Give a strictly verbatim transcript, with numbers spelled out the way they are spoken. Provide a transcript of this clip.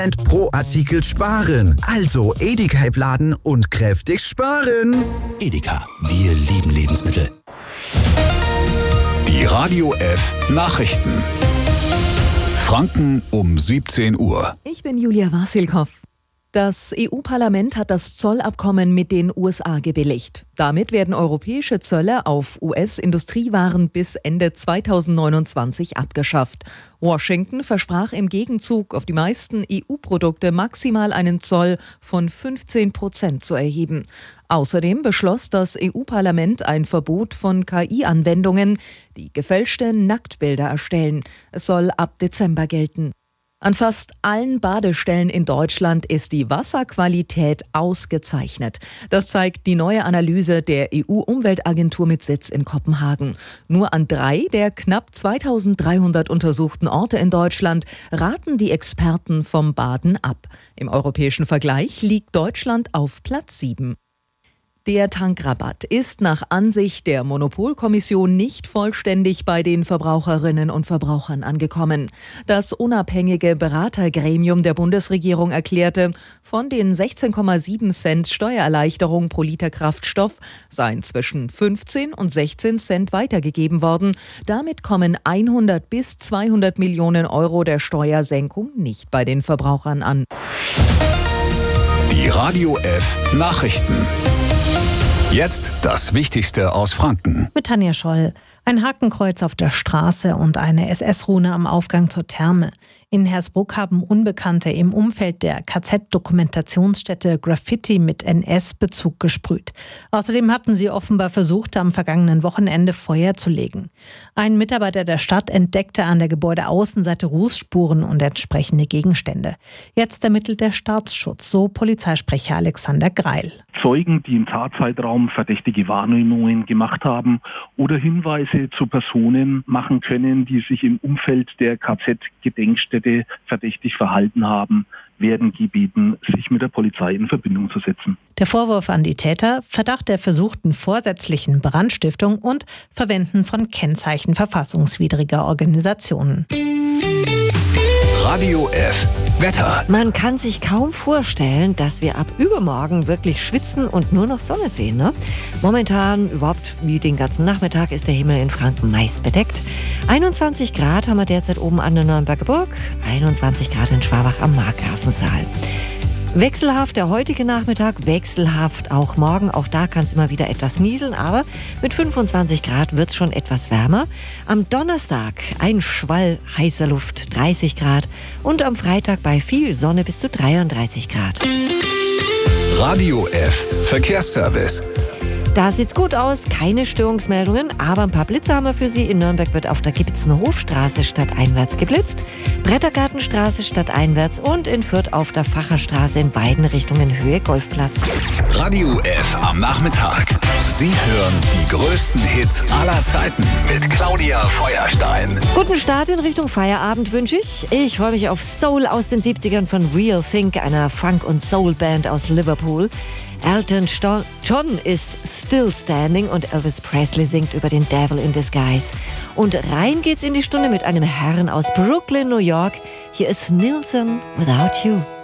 pro Artikel sparen. Also Edeka laden und kräftig sparen. Edeka, wir lieben Lebensmittel. Die Radio F Nachrichten. Franken um siebzehn Uhr. Ich bin Julia Wasilkow. Das E U-Parlament hat das Zollabkommen mit den U S A gebilligt. Damit werden europäische Zölle auf U S-Industriewaren bis Ende zweitausendneunundzwanzig abgeschafft. Washington versprach im Gegenzug auf die meisten E U-Produkte maximal einen Zoll von fünfzehn Prozent zu erheben. Außerdem beschloss das E U-Parlament ein Verbot von K I-Anwendungen, die gefälschte Nacktbilder erstellen. Es soll ab Dezember gelten. An fast allen Badestellen in Deutschland ist die Wasserqualität ausgezeichnet. Das zeigt die neue Analyse der E U-Umweltagentur mit Sitz in Kopenhagen. Nur an drei der knapp zweitausenddreihundert untersuchten Orte in Deutschland raten die Experten vom Baden ab. Im europäischen Vergleich liegt Deutschland auf Platz sieben. Der Tankrabatt ist nach Ansicht der Monopolkommission nicht vollständig bei den Verbraucherinnen und Verbrauchern angekommen. Das unabhängige Beratergremium der Bundesregierung erklärte, von den sechzehn Komma sieben Cent Steuererleichterung pro Liter Kraftstoff seien zwischen fünfzehn und sechzehn Cent weitergegeben worden. Damit kommen hundert bis zweihundert Millionen Euro der Steuersenkung nicht bei den Verbrauchern an. Die Radio F Nachrichten. Jetzt das Wichtigste aus Franken. Mit Tanja Scholl. Ein Hakenkreuz auf der Straße und eine S S-Rune am Aufgang zur Therme. In Hersbruck haben Unbekannte im Umfeld der K Z-Dokumentationsstätte Graffiti mit N S-Bezug gesprüht. Außerdem hatten sie offenbar versucht, am vergangenen Wochenende Feuer zu legen. Ein Mitarbeiter der Stadt entdeckte an der Gebäudeaußenseite Rußspuren und entsprechende Gegenstände. Jetzt ermittelt der Staatsschutz, so Polizeisprecher Alexander Greil. Zeugen, die im Tatzeitraum verdächtige Wahrnehmungen gemacht haben oder Hinweise zu Personen machen können, die sich im Umfeld der K Z-Gedenkstätte verdächtig verhalten haben, werden gebeten, sich mit der Polizei in Verbindung zu setzen. Der Vorwurf an die Täter: Verdacht der versuchten vorsätzlichen Brandstiftung und Verwenden von Kennzeichen verfassungswidriger Organisationen. Radio F Wetter. Man kann sich kaum vorstellen, dass wir ab übermorgen wirklich schwitzen und nur noch Sonne sehen. Ne? Momentan, überhaupt wie den ganzen Nachmittag, ist der Himmel in Franken meist bedeckt. einundzwanzig Grad haben wir derzeit oben an der Nürnberger Burg, einundzwanzig Grad in Schwabach am Markgrafensaal. Wechselhaft der heutige Nachmittag, wechselhaft auch morgen. Auch da kann es immer wieder etwas nieseln, aber mit fünfundzwanzig Grad wird es schon etwas wärmer. Am Donnerstag ein Schwall heißer Luft, dreißig Grad. Und am Freitag bei viel Sonne bis zu dreiunddreißig Grad. Radio F Verkehrsservice. Da sieht's gut aus, keine Störungsmeldungen, aber ein paar Blitze haben wir für Sie. In Nürnberg wird auf der Gibitzenhofstraße stadteinwärts geblitzt, Brettergartenstraße stadteinwärts und in Fürth auf der Facherstraße in beiden Richtungen Höhe Golfplatz. Radio F am Nachmittag. Sie hören die größten Hits aller Zeiten mit Claudia Feuerstein. Guten Start in Richtung Feierabend wünsche ich. Ich freue mich auf Soul aus den siebzigern von Real Think, einer Funk- und Soul-Band aus Liverpool. Elton John ist Still Standing und Elvis Presley singt über den Devil in Disguise. Und rein geht's in die Stunde mit einem Herrn aus Brooklyn, New York. Hier ist Nilsson Without You.